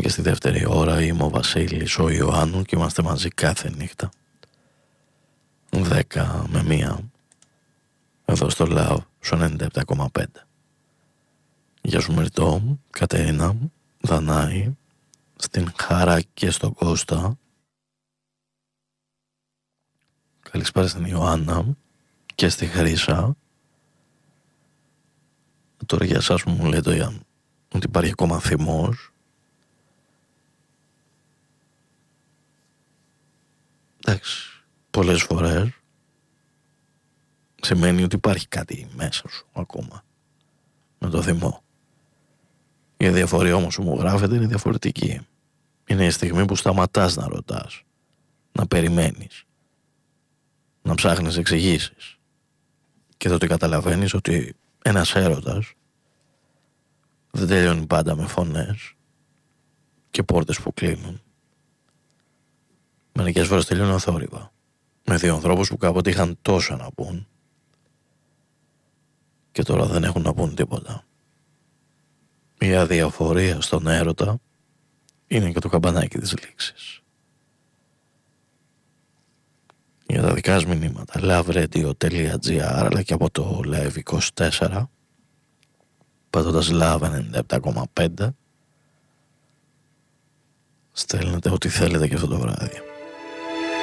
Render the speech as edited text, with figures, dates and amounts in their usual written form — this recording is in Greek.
στη δεύτερη ώρα είμαι ο Βασίλης, ο Ιωάννου και είμαστε μαζί κάθε νύχτα 10 με 1 εδώ στο Love στο 97,5. Γεια σου Μυρτώ, Κατερίνα, Δανάη, στην Χαρά και στον Κώστα. Καλησπέρα στην Ιωάννα και στη Χρύσα. Τώρα για εσάς που μου λέτε ότι υπάρχει ακόμα θυμός, εντάξει, πολλές φορές σημαίνει ότι υπάρχει κάτι μέσα σου ακόμα με το θυμό. Η διαφορία όμως που μου γράφεται είναι διαφορετική. Είναι η στιγμή που σταματάς να ρωτάς, να περιμένεις, να ψάχνεις εξηγήσεις και τότε καταλαβαίνεις ότι ένας έρωτας δεν τελειώνει πάντα με φωνές και πόρτες που κλείνουν. Μερικές φορές τελειώνει αθόρυβα με δύο ανθρώπους που κάποτε είχαν τόσα να πούν και τώρα δεν έχουν να πούν τίποτα. Η αδιαφορία στον έρωτα είναι και το καμπανάκι της λήξης. Για τα δικά σας μηνύματα loveradio.gr αλλά και από το Live24 πατώντας Love 97,5 στέλνετε ό,τι θέλετε και αυτό το βράδυ.